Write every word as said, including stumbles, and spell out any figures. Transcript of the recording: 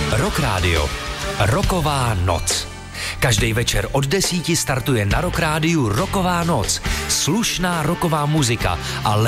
Rock Radio. Rocková noc. Každý večer od desíti startuje na Rock Rádiu Rocková noc. Slušná rocková muzika a